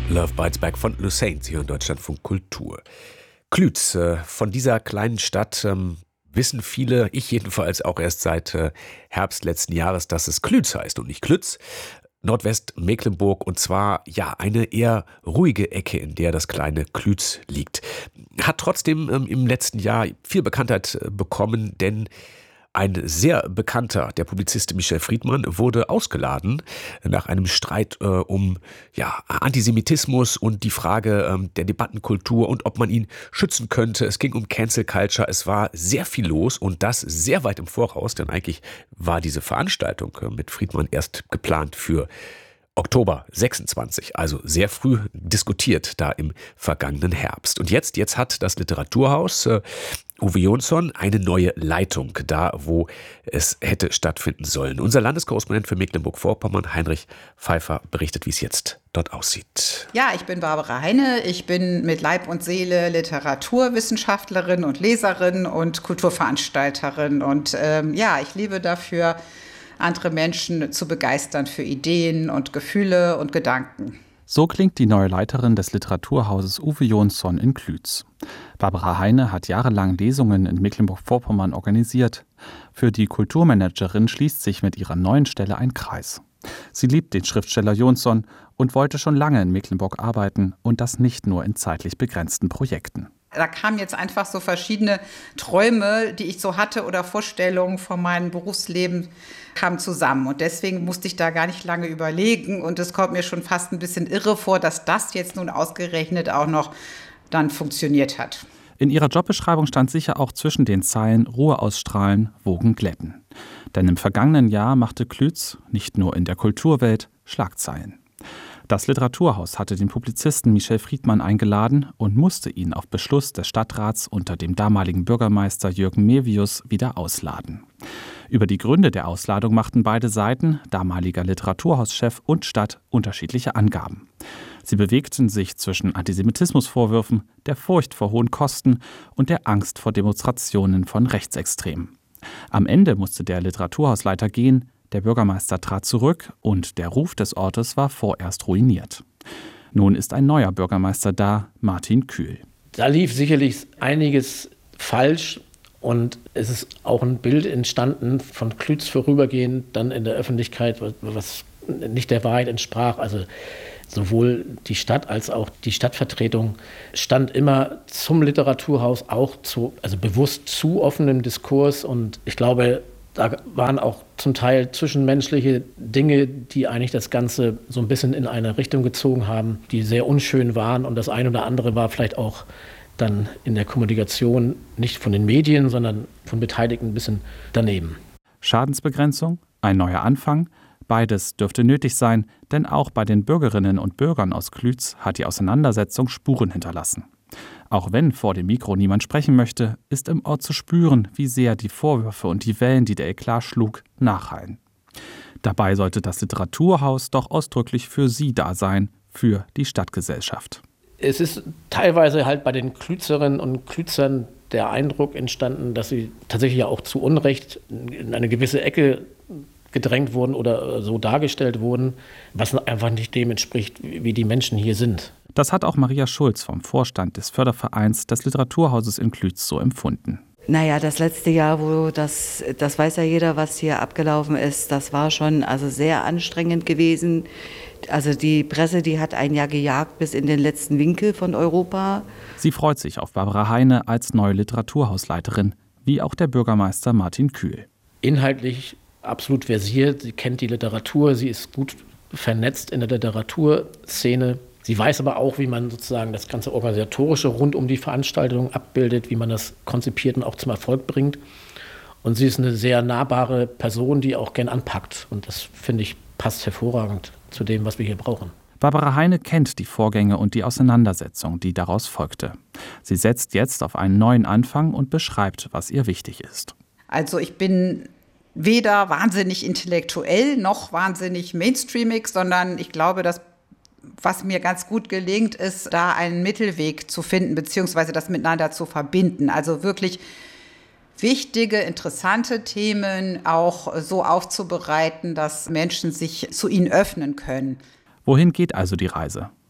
Love Bites Back von Lucene, hier in Deutschlandfunk Kultur. Klütz, von dieser kleinen Stadt wissen viele, ich jedenfalls auch erst seit Herbst letzten Jahres, dass es Klütz heißt und nicht Klütz. Nordwestmecklenburg, und zwar eine eher ruhige Ecke, in der das kleine Klütz liegt. Hat trotzdem im letzten Jahr viel Bekanntheit bekommen, denn ein sehr bekannter, der Publizist Michel Friedmann, wurde ausgeladen nach einem Streit um Antisemitismus und die Frage der Debattenkultur und ob man ihn schützen könnte. Es ging um Cancel Culture. Es war sehr viel los und das sehr weit im Voraus, denn eigentlich war diese Veranstaltung mit Friedmann erst geplant für Oktober 26, also sehr früh diskutiert da im vergangenen Herbst. Und jetzt hat das Literaturhaus Uwe Jonsson eine neue Leitung da, wo es hätte stattfinden sollen. Unser Landeskorrespondent für Mecklenburg-Vorpommern, Heinrich Pfeiffer, berichtet, wie es jetzt dort aussieht. Ja, ich bin Barbara Heine. Ich bin mit Leib und Seele Literaturwissenschaftlerin und Leserin und Kulturveranstalterin. Und ich liebe dafür, andere Menschen zu begeistern für Ideen und Gefühle und Gedanken. So klingt die neue Leiterin des Literaturhauses Uwe Jonsson in Klütz. Barbara Heine hat jahrelang Lesungen in Mecklenburg-Vorpommern organisiert. Für die Kulturmanagerin schließt sich mit ihrer neuen Stelle ein Kreis. Sie liebt den Schriftsteller Jonsson und wollte schon lange in Mecklenburg arbeiten und das nicht nur in zeitlich begrenzten Projekten. Da kamen jetzt einfach so verschiedene Träume, die ich so hatte oder Vorstellungen von meinem Berufsleben kamen zusammen. Und deswegen musste ich da gar nicht lange überlegen. Und es kommt mir schon fast ein bisschen irre vor, dass das jetzt nun ausgerechnet auch noch dann funktioniert hat. In ihrer Jobbeschreibung stand sicher auch zwischen den Zeilen Ruhe ausstrahlen, Wogen glätten. Denn im vergangenen Jahr machte Klütz, nicht nur in der Kulturwelt, Schlagzeilen. Das Literaturhaus hatte den Publizisten Michel Friedmann eingeladen und musste ihn auf Beschluss des Stadtrats unter dem damaligen Bürgermeister Jürgen Mevius wieder ausladen. Über die Gründe der Ausladung machten beide Seiten, damaliger Literaturhauschef und Stadt, unterschiedliche Angaben. Sie bewegten sich zwischen Antisemitismusvorwürfen, der Furcht vor hohen Kosten und der Angst vor Demonstrationen von Rechtsextremen. Am Ende musste der Literaturhausleiter gehen. Der Bürgermeister trat zurück und der Ruf des Ortes war vorerst ruiniert. Nun ist ein neuer Bürgermeister da, Martin Kühl. Da lief sicherlich einiges falsch und es ist auch ein Bild entstanden von Klütz vorübergehend dann in der Öffentlichkeit, was nicht der Wahrheit entsprach. Also sowohl die Stadt als auch die Stadtvertretung stand immer zum Literaturhaus auch bewusst zu offenem Diskurs und ich glaube, da waren auch zum Teil zwischenmenschliche Dinge, die eigentlich das Ganze so ein bisschen in eine Richtung gezogen haben, die sehr unschön waren. Und das eine oder andere war vielleicht auch dann in der Kommunikation nicht von den Medien, sondern von Beteiligten ein bisschen daneben. Schadensbegrenzung, ein neuer Anfang, beides dürfte nötig sein, denn auch bei den Bürgerinnen und Bürgern aus Klütz hat die Auseinandersetzung Spuren hinterlassen. Auch wenn vor dem Mikro niemand sprechen möchte, ist im Ort zu spüren, wie sehr die Vorwürfe und die Wellen, die der Eklat schlug, nachhallen. Dabei sollte das Literaturhaus doch ausdrücklich für sie da sein, für die Stadtgesellschaft. Es ist teilweise halt bei den Klützerinnen und Klützern der Eindruck entstanden, dass sie tatsächlich auch zu Unrecht in eine gewisse Ecke gedrängt wurden oder so dargestellt wurden, was einfach nicht dem entspricht, wie die Menschen hier sind. Das hat auch Maria Schulz vom Vorstand des Fördervereins des Literaturhauses in Klütz so empfunden. Naja, das letzte Jahr, wo das weiß ja jeder, was hier abgelaufen ist, das war schon sehr anstrengend gewesen. Also die Presse, die hat ein Jahr gejagt bis in den letzten Winkel von Europa. Sie freut sich auf Barbara Heine als neue Literaturhausleiterin, wie auch der Bürgermeister Martin Kühl. Inhaltlich absolut versiert, sie kennt die Literatur, sie ist gut vernetzt in der Literaturszene. Sie weiß aber auch, wie man sozusagen das ganze Organisatorische rund um die Veranstaltung abbildet, wie man das konzipiert und auch zum Erfolg bringt. Und sie ist eine sehr nahbare Person, die auch gern anpackt. Und das, finde ich, passt hervorragend zu dem, was wir hier brauchen. Barbara Heine kennt die Vorgänge und die Auseinandersetzung, die daraus folgte. Sie setzt jetzt auf einen neuen Anfang und beschreibt, was ihr wichtig ist. Also ich bin weder wahnsinnig intellektuell noch wahnsinnig mainstreamig, sondern ich glaube, dass was mir ganz gut gelingt, ist, da einen Mittelweg zu finden, beziehungsweise das miteinander zu verbinden. Also wirklich wichtige, interessante Themen auch so aufzubereiten, dass Menschen sich zu ihnen öffnen können. Wohin geht also die Reise?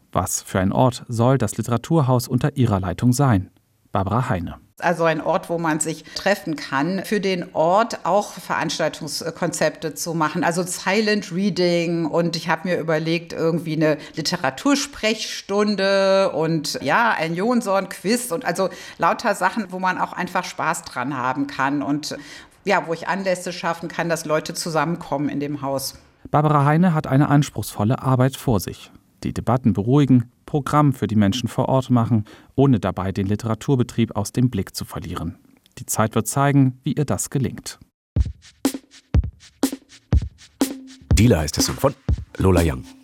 Was für ein Ort soll das Literaturhaus unter ihrer Leitung sein? Barbara Heine. Also ein Ort, wo man sich treffen kann, für den Ort auch Veranstaltungskonzepte zu machen, also Silent Reading, und ich habe mir überlegt, irgendwie eine Literatursprechstunde und ja, ein Jonsson-Quiz und also lauter Sachen, wo man auch einfach Spaß dran haben kann und ja, wo ich Anlässe schaffen kann, dass Leute zusammenkommen in dem Haus. Barbara Heine hat eine anspruchsvolle Arbeit vor sich. Die Debatten beruhigen, Programm für die Menschen vor Ort machen, ohne dabei den Literaturbetrieb aus dem Blick zu verlieren. Die Zeit wird zeigen, wie ihr das gelingt. Die Leistung von Lola Young.